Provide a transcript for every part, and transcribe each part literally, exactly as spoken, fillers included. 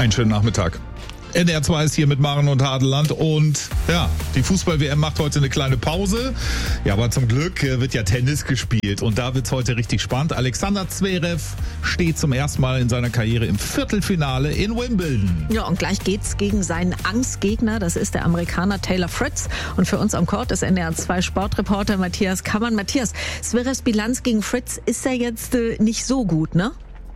Einen schönen Nachmittag. N R zwei ist hier mit Maren und Hadeland und ja, die Fußball-W M macht heute eine kleine Pause. Ja, aber zum Glück wird ja Tennis gespielt und da wird's heute richtig spannend. Alexander Zverev steht zum ersten Mal in seiner Karriere im Viertelfinale in Wimbledon. Ja, und gleich geht's gegen seinen Angstgegner, das ist der Amerikaner Taylor Fritz. Und für uns am Court ist N R zwei Sportreporter Matthias Kammann. Matthias, Zverevs Bilanz gegen Fritz ist ja jetzt äh, nicht so gut, ne?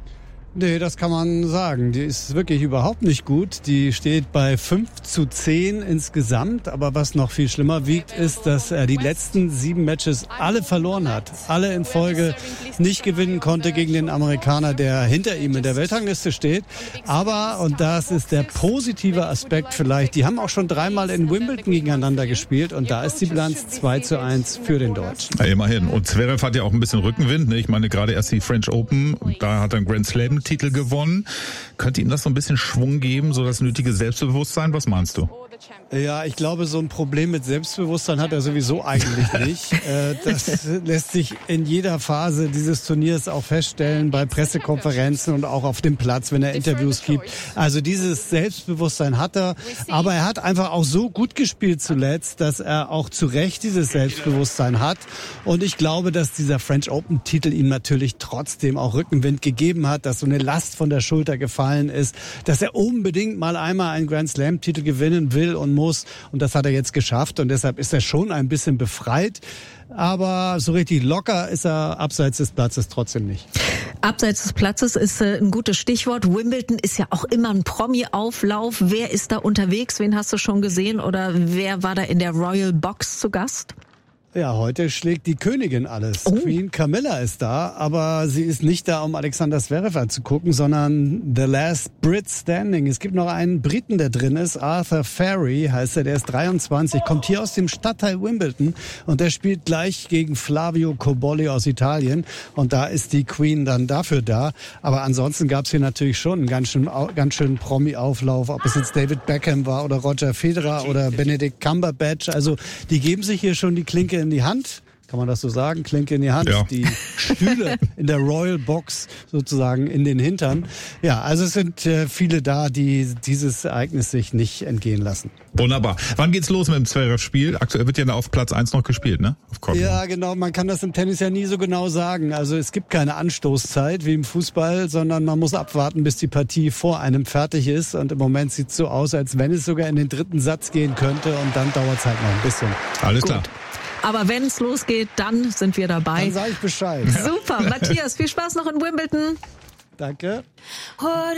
Nee, das kann man sagen. Die ist wirklich überhaupt nicht gut. Die steht bei fünf zu zehn insgesamt. Aber was noch viel schlimmer wiegt, ist, dass er die letzten sieben Matches alle verloren hat. Alle in Folge nicht gewinnen konnte gegen den Amerikaner, der hinter ihm in der Weltrangliste steht. Aber, und das ist der positive Aspekt vielleicht, die haben auch schon dreimal in Wimbledon gegeneinander gespielt. Und da ist die Bilanz zwei zu eins für den Deutschen. Ja, immerhin. Und Zverev hat ja auch ein bisschen Rückenwind. Ne? Ich meine, gerade erst die French Open. Und da hat er einen Grand Slam Titel gewonnen. Könnte ihm das so ein bisschen Schwung geben, so das nötige Selbstbewusstsein? Was meinst du? Ja, ich glaube, so ein Problem mit Selbstbewusstsein hat er sowieso eigentlich nicht. Das lässt sich in jeder Phase dieses Turniers auch feststellen, bei Pressekonferenzen und auch auf dem Platz, wenn er Interviews gibt. Also dieses Selbstbewusstsein hat er, aber er hat einfach auch so gut gespielt zuletzt, dass er auch zu Recht dieses Selbstbewusstsein hat. Und ich glaube, dass dieser French Open Titel ihm natürlich trotzdem auch Rückenwind gegeben hat, dass so eine Last von der Schulter gefallen ist, dass er unbedingt mal einmal einen Grand Slam Titel gewinnen will und muss. Und das hat er jetzt geschafft. Und deshalb ist er schon ein bisschen befreit. Aber so richtig locker ist er abseits des Platzes trotzdem nicht. Abseits des Platzes ist äh, ein gutes Stichwort. Wimbledon ist ja auch immer ein Promi-Auflauf. Wer ist da unterwegs? Wen hast du schon gesehen? Oder wer war da in der Royal Box zu Gast? Ja, heute schlägt die Königin alles. Oh. Queen Camilla ist da, aber sie ist nicht da, um Alexander Zverev anzugucken, sondern The Last Brit Standing. Es gibt noch einen Briten, der drin ist, Arthur Ferry heißt er, der ist dreiundzwanzig, kommt hier aus dem Stadtteil Wimbledon und der spielt gleich gegen Flavio Cobolli aus Italien und da ist die Queen dann dafür da. Aber ansonsten gab's hier natürlich schon einen ganz schön, ganz schön Promi-Auflauf, ob es jetzt David Beckham war oder Roger Federer oder Benedict Cumberbatch. Also die geben sich hier schon die Klinke in die Hand, kann man das so sagen, Klinke in die Hand, ja. Die Stühle in der Royal Box sozusagen in den Hintern. Ja, also es sind äh, viele da, die dieses Ereignis sich nicht entgehen lassen. Wunderbar. Wann geht's los mit dem Zverev-Spiel? Aktuell wird ja auf Platz eins noch gespielt, ne? Auf Court. Ja, genau. Man kann das im Tennis ja nie so genau sagen. Also es gibt keine Anstoßzeit wie im Fußball, sondern man muss abwarten, bis die Partie vor einem fertig ist. Und im Moment sieht es so aus, als wenn es sogar in den dritten Satz gehen könnte. Und dann dauert es halt noch ein bisschen. Alles Gut. klar. Aber wenn es losgeht, dann sind wir dabei. Dann sage ich Bescheid. Super. Matthias, viel Spaß noch in Wimbledon. Danke.